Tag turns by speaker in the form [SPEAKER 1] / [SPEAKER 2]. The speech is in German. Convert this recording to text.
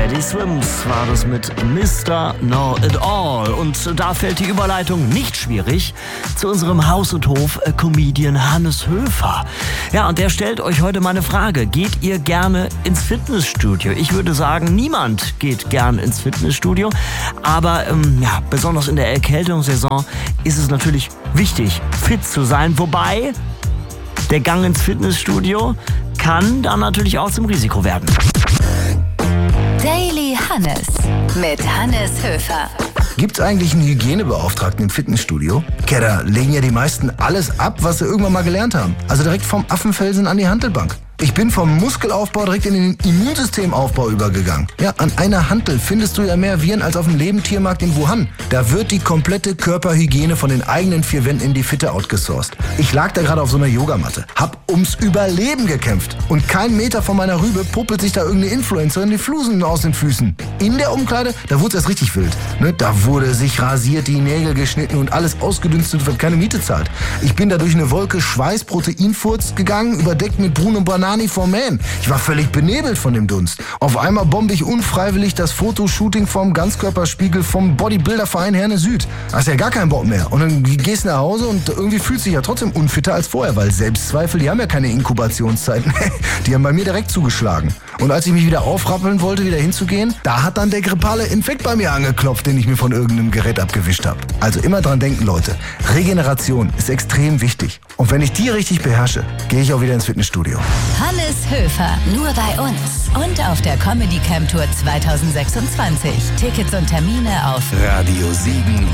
[SPEAKER 1] Die Swims war das mit Mr. Know It All. Und da fällt die Überleitung nicht schwierig zu unserem Haus- und Hof-Comedian Hannes Höfer. Ja, und der stellt euch heute mal eine Frage. Geht ihr gerne ins Fitnessstudio? Ich würde sagen, niemand geht gern ins Fitnessstudio. Aber besonders in der Erkältungssaison ist es natürlich wichtig, fit zu sein. Wobei der Gang ins Fitnessstudio kann dann natürlich auch zum Risiko werden.
[SPEAKER 2] Daily Hannes mit Hannes Höfer.
[SPEAKER 3] Gibt's eigentlich einen Hygienebeauftragten im Fitnessstudio? Da legen ja die meisten alles ab, was sie irgendwann mal gelernt haben. Also direkt vom Affenfelsen an die Hantelbank. Ich bin vom Muskelaufbau direkt in den Immunsystemaufbau übergegangen. Ja, an einer Hantel findest du ja mehr Viren als auf dem Lebendtiermarkt in Wuhan. Da wird die komplette Körperhygiene von den eigenen vier Wänden in die Fitte outgesourced. Ich lag da gerade auf so einer Yogamatte, hab ums Überleben gekämpft. Und kein Meter von meiner Rübe puppelt sich da irgendeine Influencerin die Flusen aus den Füßen. In der Umkleide, da wurde es erst richtig wild. Ne? Da wurde sich rasiert, die Nägel geschnitten und alles ausgedünstet, weil keine Miete zahlt. Ich bin da durch eine Wolke Schweiß, Proteinfurz gegangen, überdeckt mit Bruno Banani vom Man. Ich war völlig benebelt von dem Dunst. Auf einmal bombe ich unfreiwillig das Fotoshooting vom Ganzkörperspiegel vom Bodybuilderverein Herne Süd. Hast ja gar keinen Bock mehr. Und dann gehst du nach Hause und irgendwie fühlst du dich ja trotzdem unfitter als vorher, weil Selbstzweifel, die haben ja keine Inkubationszeiten. Die haben bei mir direkt zugeschlagen. Und als ich mich wieder aufrappeln wollte, wieder hinzugehen, da hat dann der grippale Infekt bei mir angeklopft, den ich mir von irgendeinem Gerät abgewischt habe. Also immer dran denken, Leute. Regeneration ist extrem wichtig. Und wenn ich die richtig beherrsche, gehe ich auch wieder ins Fitnessstudio.
[SPEAKER 2] Hannes Höfer, nur bei uns und auf der Comedy Camp Tour 2026. Tickets und Termine auf
[SPEAKER 4] Radio Siegen.